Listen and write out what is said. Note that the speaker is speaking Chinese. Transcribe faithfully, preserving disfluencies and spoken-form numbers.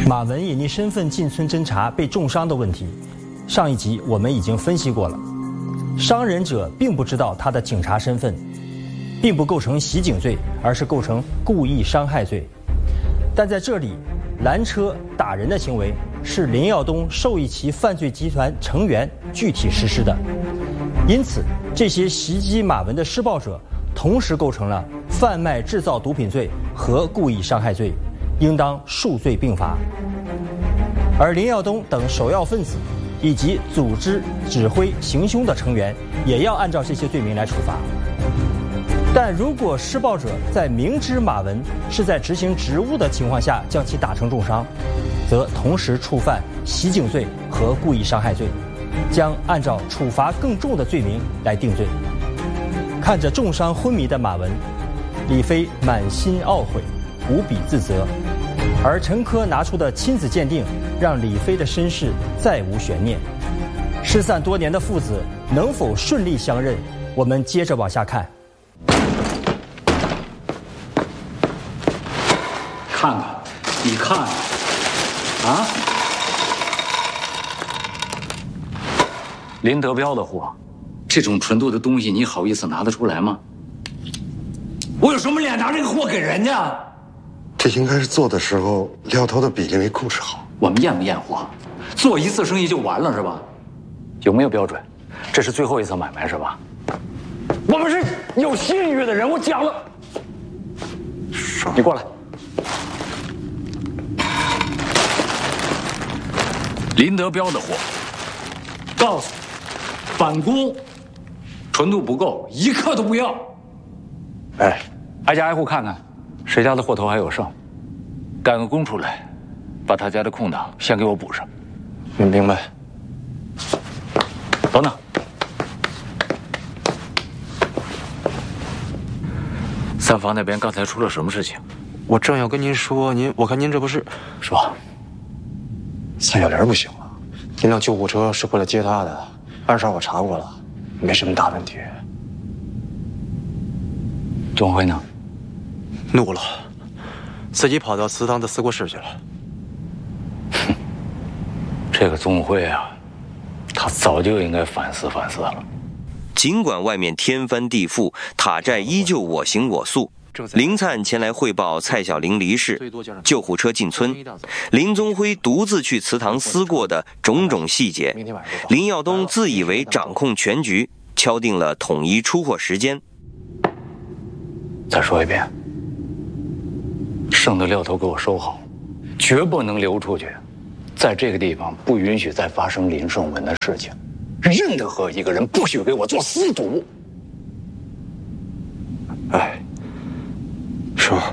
马文隐匿身份进村侦查被重伤的问题，上一集我们已经分析过了。伤人者并不知道他的警察身份，并不构成袭警罪，而是构成故意伤害罪。但在这里，拦车打人的行为是林耀东授意其犯罪集团成员具体实施的，因此这些袭击马文的施暴者同时构成了贩卖制造毒品罪和故意伤害罪，应当数罪并罚。而林耀东等首要分子以及组织、指挥、行凶的成员也要按照这些罪名来处罚。但如果施暴者在明知马文是在执行职务的情况下将其打成重伤，则同时触犯袭警罪和故意伤害罪，将按照处罚更重的罪名来定罪。看着重伤昏迷的马文，李飞满心懊悔，无比自责。而陈科拿出的亲子鉴定，让李飞的身世再无悬念。失散多年的父子能否顺利相认？我们接着往下看。 看看，你看，啊，林德彪的货，这种纯度的东西，你好意思拿得出来吗？我有什么脸拿这个货给人家？ 这应该是做的时候撂头的比例没控制好。 我们验不验货？做一次生意就完了是吧？有没有标准？这是最后一次买卖是吧？我们是有信誉的人，我讲了。你过来。林德彪的货，告诉你，返工，纯度不够，一克都不要。哎，挨家挨户看看，谁家的货头还有剩，赶个工出来，把他家的空档先给我补上。 明明白。 等等，三房那边刚才出了什么事情？ 我正要跟您说，您我看您这不是说。 三小莲不行了，那辆救护车是过来接她的，二少我查过了，没什么大问题。 钟辉呢？ 怒了，自己跑到祠堂的思过室去了。 哼，这个钟辉啊，他早就应该反思反思了。 尽管外面天翻地覆，塔寨依旧我行我素。林灿前来汇报蔡小玲离世，救护车进村，林宗辉独自去祠堂思过的种种细节，林耀东自以为掌控全局，敲定了统一出货时间。 再说一遍，剩的料头给我收好，绝不能流出去。在这个地方不允许再发生林顺文的事情，任何一个人不许给我做私赌。